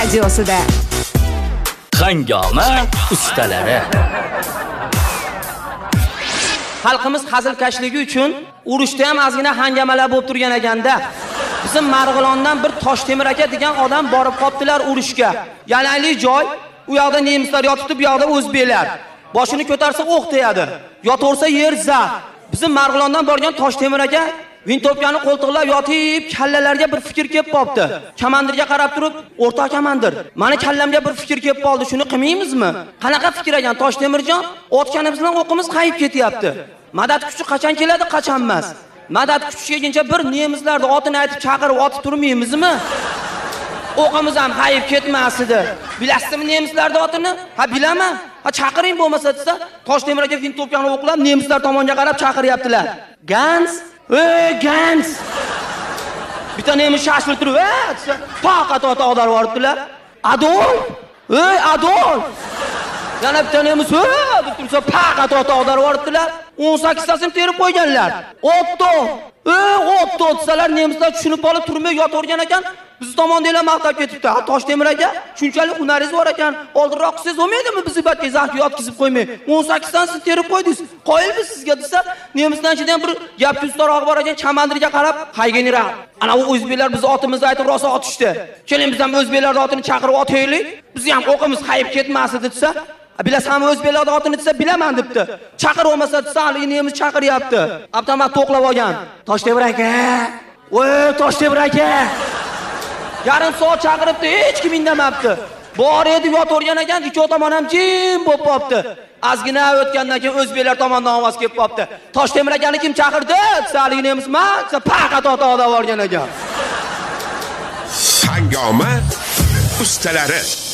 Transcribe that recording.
radiosida. Hangoma ustalari. Xalqimiz hazilkashligi uchun urushda ham ozgina hangamalar bo'lib turgan ekanda. Bizim Marg'ilondan bir Toshtemir aka degan odam borib qoptilar urushga. Yalanli joy, u yoqda nemislar yotibdi, bu yoqda o'zbeklar. Boshini ko'tarsa o'q tegadi. Yotaversa yer zax. Bizim Marg'ilondan borgan Toshtemir aka vintopkani qo'ltiqlab yotib, kallalarga bir fikr kelib qopti. Kamandirga qarab turib, o'rta kamandir, meni kallamga bir fikr kelib qoldi, shuni qilmaymizmi? Qanaqa fikr ekan Toshtemirjon? Otganimiz bilan o'qimiz qayib ketyapti. Madad kuchi qachon keladi, qachon emas. Madad kuchi kelguncha bir nemislarni otini aytib chaqirib otib turmaymizmi? O'qimiz ham qayib ketmas edi. Bilasizmi nemislarning otini? Ha, bilaman. Ha, chaqiring bo'lmasa desa, Toshtemir aka vintopkani o'qlab nemislar tomonga qarab chaqiryaptilar. Gans, Gans. Bitta nemis shashilib turib, desa, faqat ota odar boribdilar. Adolf, Adolf. Yana bitta nemis, deb tursa, faqat ota odar boribdilar. 18 tasini terib qo'yganlar. Otto, Otto desalar nemislar tushunib olib turmay yotavergan ekan. Biz tomondagilar maqtab ketibdi. Toshtemir aka, shunchalik hunaringiz bor ekan, oldinroq qilsangiz bo'lmaydimi? Bizni batga zahki yotkizib qo'ymay. 18 tasini terib qo'ydingiz. Qo'yilmiz sizga desa, nemisdan ichidan bir gap tuztaroq bor ekan, chamandirga qarab, "Qaygenira, ana u o'zbeklar biz otimizni aytib rosa otishdi. Keling biz ham o'zbeklarning otini chaqirib otaylik. Bizni ham o'qimiz qayib ketmasin" desa, "Bilasanmi o'zbeklarning otini desa, bilaman" debdi. Chaqir olmasa desa, haligi nemis chaqiryapti. Avtomat to'qlab olgan. Toshtemir aka, Toshtemir aka. Yarim soat chaqiribdi, hech kim indamabdi. Bor edi yotavergan ekan, ikki tomon ham jim bo'lib qopti. Ozgina o'tgandan keyin o'zbeklar tomonidan ovoz kelib qopti. Toshtemir akani kim chaqirdi? Desa, haligi nemisman, desa, faqat ota borgan ekan. Hangoma ustalari.